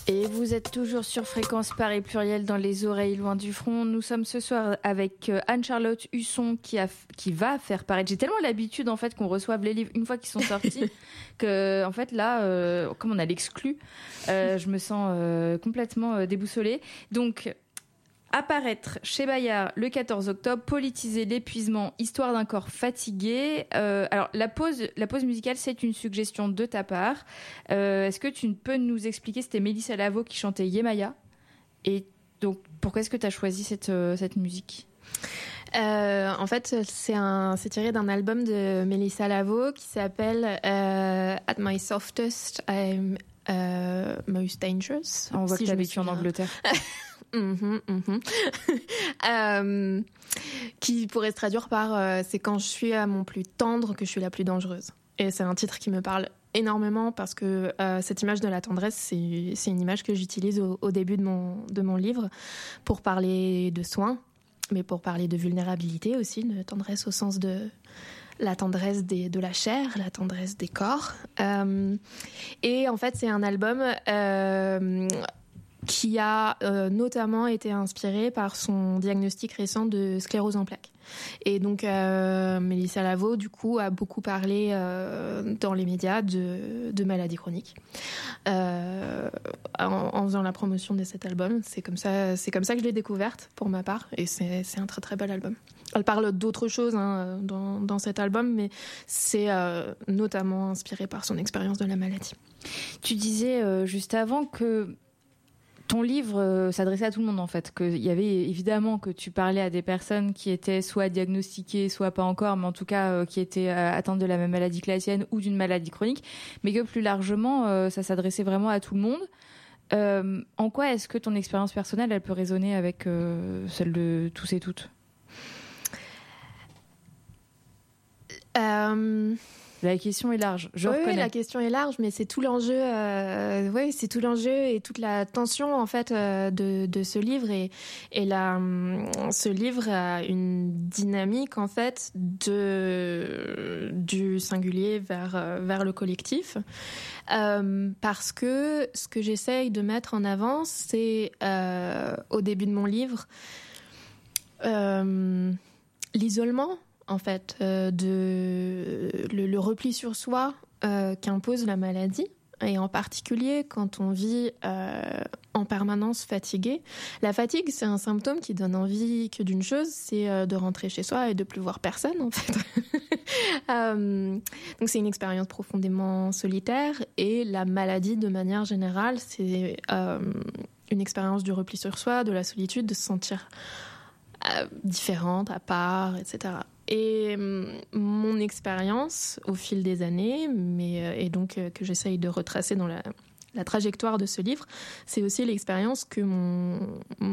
Et vous êtes toujours sur Fréquence Paris Pluriel dans les oreilles loin du front. Nous sommes ce soir avec Anne-Charlotte Husson qui va faire paraître. J'ai tellement l'habitude en fait qu'on reçoive les livres une fois qu'ils sont sortis que en fait là, comme on a l'exclu, je me sens complètement déboussolée. Donc apparaître chez Bayard le 14 octobre, Politiser l'épuisement, histoire d'un corps fatigué. Alors la pause musicale, c'est une suggestion de ta part. Est-ce que tu peux nous expliquer, c'était Mélissa Lavo qui chantait Yemaya, et donc pourquoi est-ce que tu as choisi cette musique? En fait, c'est tiré d'un album de Mélissa Lavo qui s'appelle At My Softest, I'm Most Dangerous. On voit que tu as vécu en Angleterre. Qui pourrait se traduire par c'est quand je suis à mon plus tendre que je suis la plus dangereuse. Et c'est un titre qui me parle énormément parce que cette image de la tendresse, c'est une image que j'utilise au début de mon livre pour parler de soins, mais pour parler de vulnérabilité aussi, de tendresse au sens de la tendresse de la chair, la tendresse des corps. Et en fait, c'est un album qui a notamment été inspiré par son diagnostic récent de sclérose en plaques. Et donc, Mélissa Lavo, du coup, a beaucoup parlé dans les médias de maladies chroniques en faisant la promotion de cet album. C'est comme ça que je l'ai découverte, pour ma part, et c'est un très très bel album. Elle parle d'autres choses dans cet album, mais c'est notamment inspiré par son expérience de la maladie. Tu disais juste avant que ton livre s'adressait à tout le monde, en fait, qu'il y avait évidemment que tu parlais à des personnes qui étaient soit diagnostiquées, soit pas encore, mais en tout cas qui étaient atteintes de la même maladie que la sienne ou d'une maladie chronique, mais que plus largement, ça s'adressait vraiment à tout le monde. En quoi est-ce que ton expérience personnelle, elle peut résonner avec celle de tous et toutes ? La question est large, je reconnais. Oui, la question est large, mais c'est tout l'enjeu. C'est tout l'enjeu et toute la tension en fait de ce livre ce livre a une dynamique en fait du singulier vers le collectif, parce que ce que j'essaye de mettre en avant, c'est au début de mon livre l'isolement. En fait, le repli sur soi qu'impose la maladie, et en particulier quand on vit en permanence fatigué. La fatigue, c'est un symptôme qui donne envie que d'une chose, c'est de rentrer chez soi et de plus voir personne, en fait. Donc c'est une expérience profondément solitaire, et la maladie, de manière générale, c'est une expérience du repli sur soi, de la solitude, de se sentir différente, à part, etc. Et mon expérience au fil des années, et donc que j'essaye de retracer dans la trajectoire de ce livre, c'est aussi l'expérience que mon